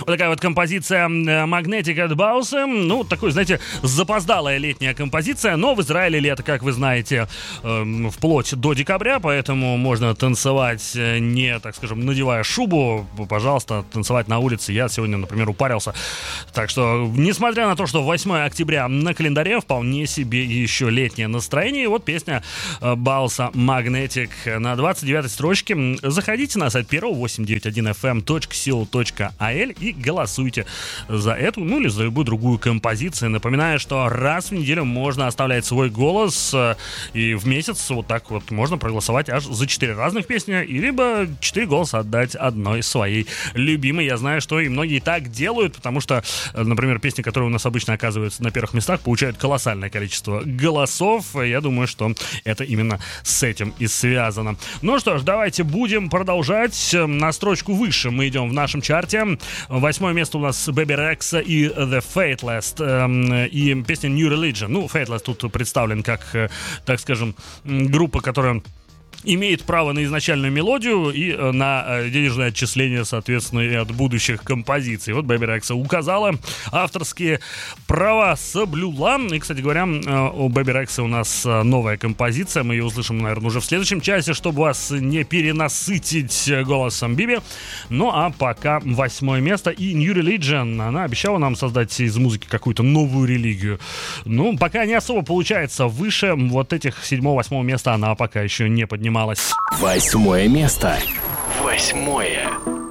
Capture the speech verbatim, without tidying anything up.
Вот такая вот композиция Magnetic от Bausa. Ну, такой, знаете, запоздалая летняя композиция, но в Израиле лето, как вы знаете, э, вплоть до декабря, поэтому можно танцевать не, так скажем, надевая шубу. Пожалуйста, танцевать на улице. Я сегодня, например, упарился. Так что, несмотря на то, что восьмое октября на календаре, вполне себе еще летнее настроение. И вот песня Bausa Magnetic на двадцать девятой строчке. Заходите на сайт Первого восемь девять один эф эм точка си о точка эй эл и голосуйте за эту, ну или за любую другую композицию. Напоминаю, что раз в неделю можно оставлять свой голос, и в месяц вот так вот можно проголосовать аж за четыре разных песни, и либо четыре голоса отдать одной своей любимой. Я знаю, что и многие так делают, потому что, например, песни, которые у нас обычно оказываются на первых местах, получают колоссальное количество голосов. Я думаю, что это именно с этим и связано. Ну что ж, давайте будем продолжать. На строчку выше мы идем в нашем чарте. Восьмое место у нас Baby Rexha и The Faithless, и песня New Religion. Ну, Faithless тут представлен как, так скажем, группа, которая имеет право на изначальную мелодию и на денежное отчисление, соответственно, и от будущих композиций. Вот Baby Rexha указала, авторские права соблюла. И, кстати говоря, у Baby Rexha у нас новая композиция. Мы ее услышим, наверное, уже в следующем часе, чтобы вас не перенасытить голосом Биби. Ну, а пока восьмое место и New Religion. Она обещала нам создать из музыки какую-то новую религию. Ну, пока не особо получается. Выше вот этих седьмого-восьмого места она пока еще не поднималась. Восьмое место. Восьмое.